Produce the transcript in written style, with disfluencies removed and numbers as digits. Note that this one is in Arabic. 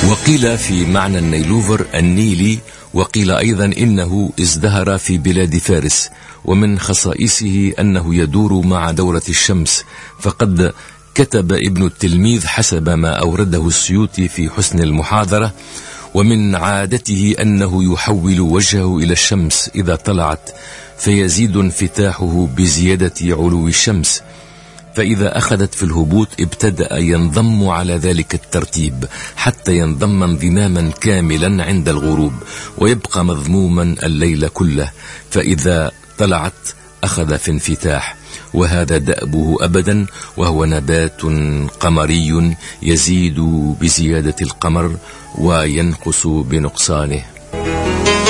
وقيل في معنى النيلوفر النيلي، وقيل أيضا إنه ازدهر في بلاد فارس، ومن خصائصه أنه يدور مع دورة الشمس، فقد كتب ابن التلميذ حسب ما أورده السيوطي في حسن المحاضرة: ومن عادته أنه يحول وجهه إلى الشمس إذا طلعت، فيزيد انفتاحه بزيادة علو الشمس، فإذا أخذت في الهبوط ابتدأ ينضم على ذلك الترتيب حتى ينضم انضماما كاملا عند الغروب، ويبقى مضموما الليل كله، فإذا طلعت أخذ في انفتاح، وهذا دأبه أبدا، وهو نبات قمري يزيد بزيادة القمر وينقص بنقصانه.